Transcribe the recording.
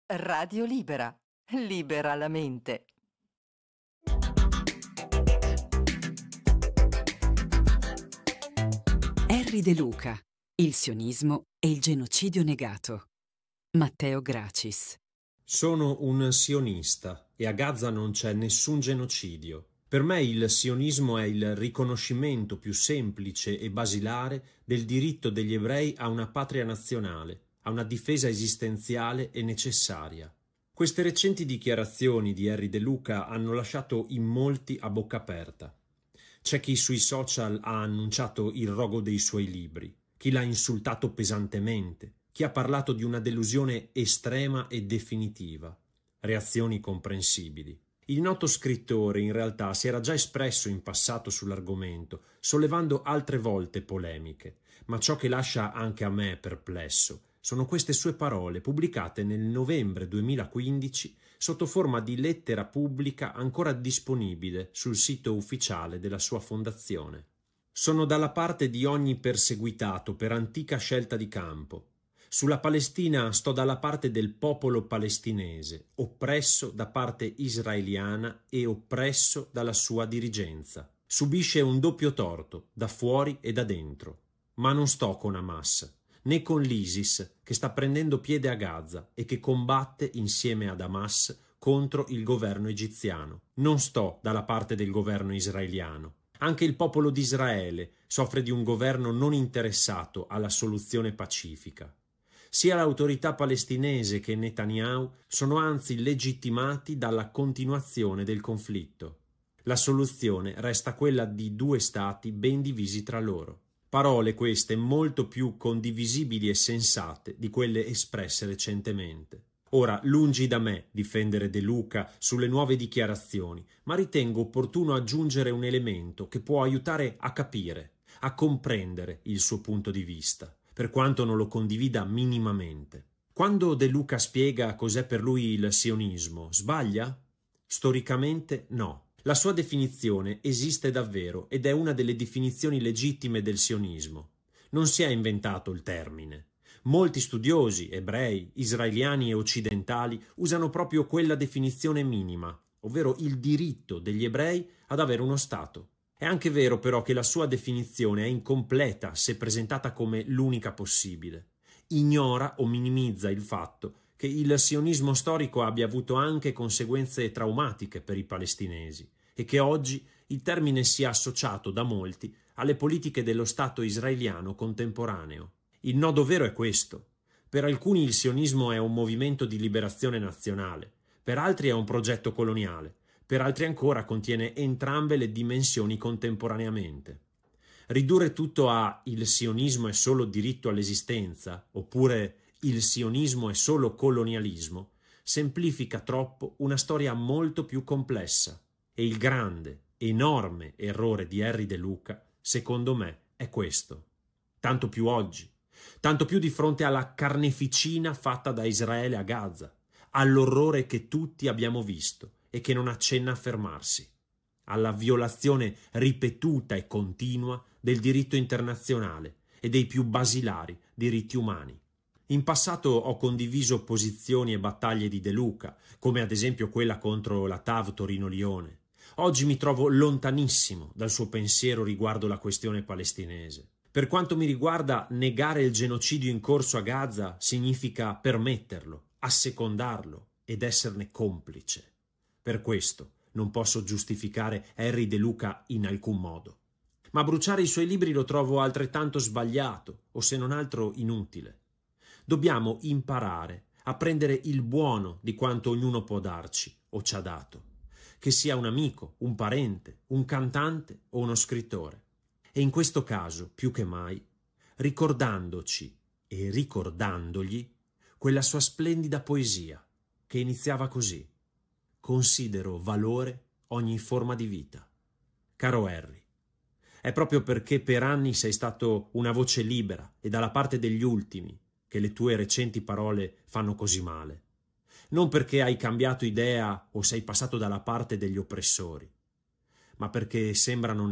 Radio Libera. Libera la mente. Henry De Luca, il sionismo e il genocidio negato. Matteo Gracis. Sono un sionista e a Gaza non c'è nessun genocidio. Per me il sionismo è il riconoscimento più semplice e basilare del diritto degli ebrei a una patria nazionale, a una difesa esistenziale e necessaria. Queste recenti dichiarazioni di Henry De Luca hanno lasciato in molti a bocca aperta. C'è chi sui social ha annunciato il rogo dei suoi libri, chi l'ha insultato pesantemente, chi ha parlato di una delusione estrema e definitiva. Reazioni comprensibili. Il noto scrittore in realtà si era già espresso in passato sull'argomento, sollevando altre volte polemiche, ma ciò che lascia anche a me perplesso sono queste sue parole pubblicate nel novembre 2015 sotto forma di lettera pubblica ancora disponibile sul sito ufficiale della sua fondazione. Sono dalla parte di ogni perseguitato per antica scelta di campo. Sulla Palestina sto dalla parte del popolo palestinese, oppresso da parte israeliana e oppresso dalla sua dirigenza. Subisce un doppio torto, da fuori e da dentro. Ma non sto con Hamas, né con l'ISIS, che sta prendendo piede a Gaza e che combatte insieme ad Hamas contro il governo egiziano. Non sto dalla parte del governo israeliano. Anche il popolo di Israele soffre di un governo non interessato alla soluzione pacifica. Sia l'autorità palestinese che Netanyahu sono anzi legittimati dalla continuazione del conflitto. La soluzione resta quella di due stati ben divisi tra loro. Parole queste molto più condivisibili e sensate di quelle espresse recentemente. Ora, lungi da me difendere De Luca sulle nuove dichiarazioni, ma ritengo opportuno aggiungere un elemento che può aiutare a capire, a comprendere il suo punto di vista, per quanto non lo condivida minimamente. Quando De Luca spiega cos'è per lui il sionismo, sbaglia? Storicamente no. La sua definizione esiste davvero ed è una delle definizioni legittime del sionismo. Non si è inventato il termine. Molti studiosi, ebrei, israeliani e occidentali, usano proprio quella definizione minima, ovvero il diritto degli ebrei ad avere uno Stato. È anche vero però che la sua definizione è incompleta se presentata come l'unica possibile. Ignora o minimizza il fatto che il sionismo storico abbia avuto anche conseguenze traumatiche per i palestinesi e che oggi il termine sia associato da molti alle politiche dello Stato israeliano contemporaneo. Il nodo vero è questo. Per alcuni il sionismo è un movimento di liberazione nazionale, per altri è un progetto coloniale, per altri ancora contiene entrambe le dimensioni contemporaneamente. Ridurre tutto a il sionismo è solo diritto all'esistenza, oppure il sionismo è solo colonialismo, semplifica troppo una storia molto più complessa. E il grande, enorme errore di Henry De Luca, secondo me, è questo. Tanto più oggi, tanto più di fronte alla carneficina fatta da Israele a Gaza, all'orrore che tutti abbiamo visto e che non accenna a fermarsi, alla violazione ripetuta e continua del diritto internazionale e dei più basilari diritti umani. In passato ho condiviso posizioni e battaglie di De Luca, come ad esempio quella contro la TAV Torino-Lione. Oggi mi trovo lontanissimo dal suo pensiero riguardo la questione palestinese. Per quanto mi riguarda, negare il genocidio in corso a Gaza significa permetterlo, assecondarlo ed esserne complice. Per questo non posso giustificare Henry De Luca in alcun modo. Ma bruciare i suoi libri lo trovo altrettanto sbagliato, o se non altro inutile. Dobbiamo imparare a prendere il buono di quanto ognuno può darci o ci ha dato, che sia un amico, un parente, un cantante o uno scrittore. E in questo caso, più che mai, ricordandoci e ricordandogli quella sua splendida poesia che iniziava così: considero valore ogni forma di vita. Caro Henry, è proprio perché per anni sei stato una voce libera e dalla parte degli ultimi che le tue recenti parole fanno così male. Non perché hai cambiato idea o sei passato dalla parte degli oppressori, ma perché sembrano